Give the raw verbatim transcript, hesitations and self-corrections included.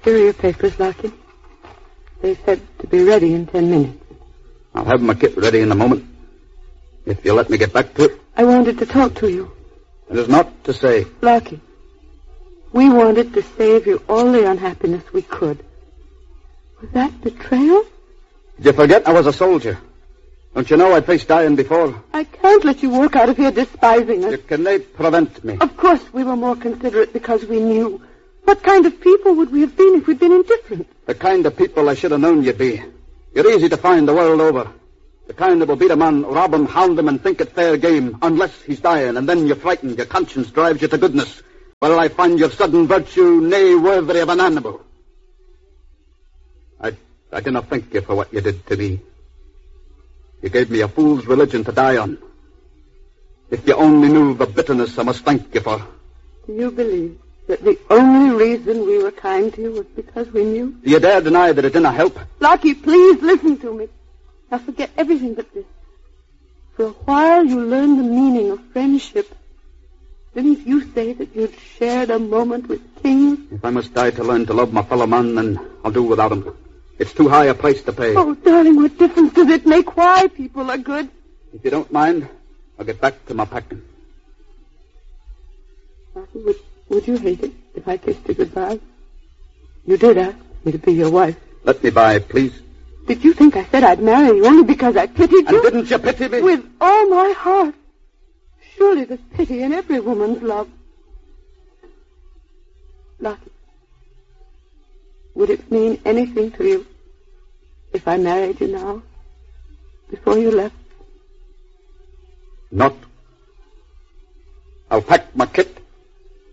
Here are your papers, Larkin. They said to be ready in ten minutes. I'll have my kit ready in a moment. If you'll let me get back to it. I wanted to talk to you. It is not to say. Larkin, we wanted to save you all the unhappiness we could. Was that betrayal? Did you forget I was a soldier? Don't you know I'd faced dying before? I can't let you walk out of here despising us. You can they prevent me? Of course we were more considerate because we knew. What kind of people would we have been if we'd been indifferent? The kind of people I should have known you'd be. You're easy to find the world over. The kind that will beat a man, rob him, hound him, and think it fair game, unless he's dying, and then you're frightened, your conscience drives you to goodness. Well, I find your sudden virtue nay worthy of an animal. I, I do not thank you for what you did to me. You gave me a fool's religion to die on. If you only knew the bitterness I must thank you for. Do you believe that the only reason we were kind to you was because we knew? Do you dare deny that it didn't help? Larky, please listen to me. Now forget everything but this. For a while you learned the meaning of friendship. Didn't you say that you'd shared a moment with kings? If I must die to learn to love my fellow man, then I'll do without him. It's too high a price to pay. Oh, darling, what difference does it make why people are good? If you don't mind, I'll get back to my packing. Larky, would, would you hate it if I kissed you goodbye? You did ask me to be your wife. Let me by, please. Did you think I said I'd marry you only because I pitied you? And didn't you pity me? With all my heart. Surely there's pity in every woman's love. Larky, would it mean anything to you if I married you now, before you left? Not. I'll pack my kit